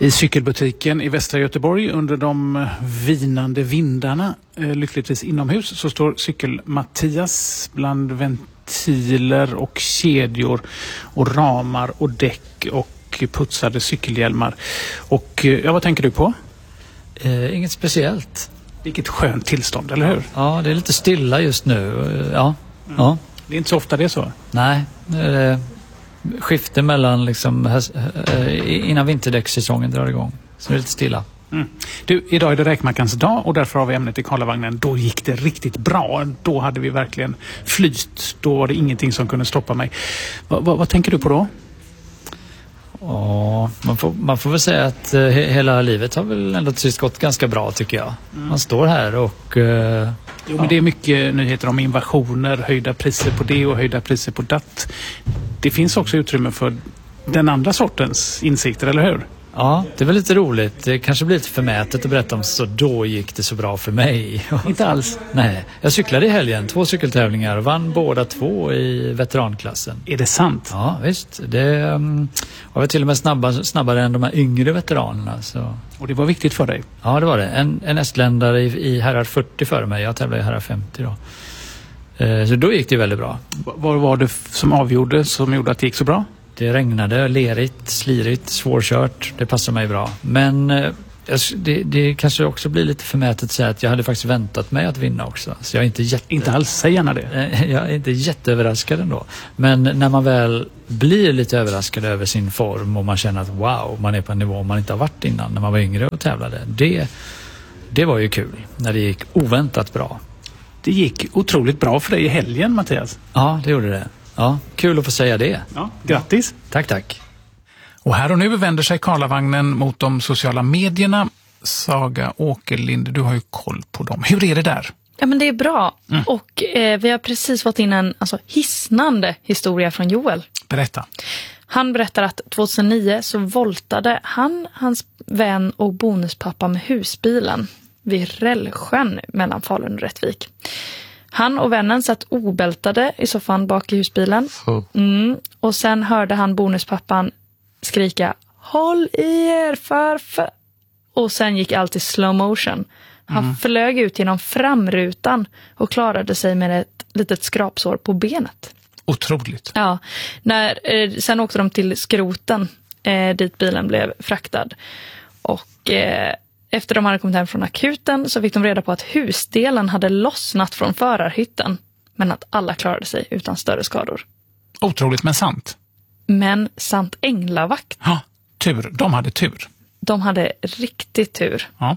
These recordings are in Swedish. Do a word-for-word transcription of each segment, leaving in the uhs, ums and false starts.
I cykelbutiken i västra Göteborg under de vinande vindarna, lyckligtvis inomhus, så står cykel-Mattias bland ventiler och kedjor och ramar och däck och putsade cykelhjälmar. Och ja, vad tänker du på? Eh, inget speciellt. Vilket skönt tillstånd, eller hur? Ja, det är lite stilla just nu. Ja, mm. ja. Det är inte så ofta det är så. Nej, eh, skifte mellan liksom eh, innan vinterdäckssäsongen drar igång. Så det är lite stilla. Mm. Du, idag är det räkmackans dag och därför har vi ämnet i Karlavagnen. Då gick det riktigt bra. Då hade vi verkligen flyt. Då var det ingenting som kunde stoppa mig. Va, va, vad tänker du på då? Ja, man får, man får väl säga att eh, hela livet har väl ändå till sist gått ganska bra, tycker jag. Mm. Man står här och... Eh, jo, men det är mycket nyheter om invasioner, höjda priser på det och höjda priser på datt. Det finns också utrymme för den andra sortens insikter, eller hur? Ja, det är väl lite roligt. Det kanske blir lite förmätet att berätta om så då gick det så bra för mig. Inte alls. Nej, jag cyklade i helgen, två cykeltävlingar och vann båda två i veteranklassen. Är det sant? Ja, visst. Det um, var till och med snabbare, snabbare än de här yngre veteranerna. Så. Och det var viktigt för dig? Ja, det var det. En, en estländare i, i herrar fyrtio före mig. Jag tävlade i herrar femtio då. Eh, så då gick det väldigt bra. Vad var det som avgjorde som gjorde att det gick så bra? Det regnade, lerigt, slirigt, svårkört. Det passar mig bra. Men eh, det, det kanske också blir lite förmätet att säga att jag hade faktiskt väntat mig att vinna också. Så jag är inte jätte... Inte alls, säg gärna det. Jag är inte jätteöverraskad ändå. Men när man väl blir lite överraskad över sin form och man känner att wow, man är på en nivå man inte har varit innan när man var yngre och tävlade. Det, det var ju kul när det gick oväntat bra. Det gick otroligt bra för dig i helgen, Mattias. Ja, det gjorde det. Ja, kul att få säga det. Ja, grattis. Tack, tack. Och här och nu vänder sig Karlavagnen mot de sociala medierna. Saga Åkerlind, du har ju koll på dem. Hur är det där? Ja, men det är bra. Mm. Och eh, vi har precis fått in en alltså, hisnande historia från Joel. Berätta. Han berättar att tjugohundranio så voltade han, hans vän och bonuspappa med husbilen vid Rällsjön mellan Falun och Rättvik. Han och vännen satt obältade i soffan bak i husbilen. Mm. Och sen hörde han bonuspappan skrika "Håll i er farfar!" Och sen gick allt i slow motion. Han mm. flög ut genom framrutan och klarade sig med ett litet skrapsår på benet. Otroligt. Ja, när, eh, sen åkte de till skroten eh, dit bilen blev fraktad. Och eh, efter de hade kommit hem från akuten så fick de reda på att husdelen hade lossnat från förarhytten. Men att alla klarade sig utan större skador. Otroligt men sant. Men sant änglavakt. Ja, tur. De hade tur. De hade riktigt tur. Ja.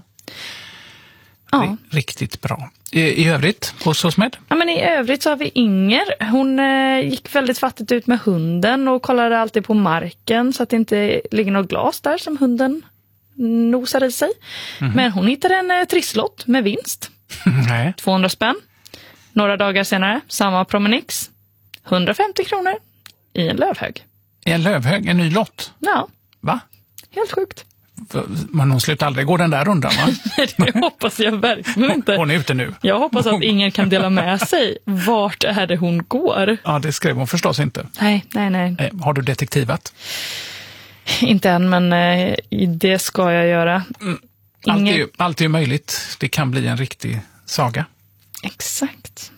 Ja. Riktigt bra. I, i övrigt, hos oss med? Ja, men i övrigt så har vi Inger. Hon eh, gick väldigt fattigt ut med hunden och kollade alltid på marken så att det inte ligger något glas där som hunden nosar i sig. Mm-hmm. Men hon hittade en eh, trisslott med vinst. Nej. tvåhundra spänn. Några dagar senare, samma promenix. hundrafemtio kronor i en lövhög. I en lövhög? En ny lott? Ja. Va? Helt sjukt. Men hon slutar aldrig gå den där rundan, va? Nej, det hoppas jag verkligen inte. Hon är ute nu. Jag hoppas att ingen kan dela med sig. Vart är det hon går? Ja, det skrev hon förstås inte. Nej, nej, nej. Eh, har du detektivat? Inte än, men eh, det ska jag göra. Mm. Allt, är ju, allt är ju möjligt. Det kan bli en riktig saga. Exakt.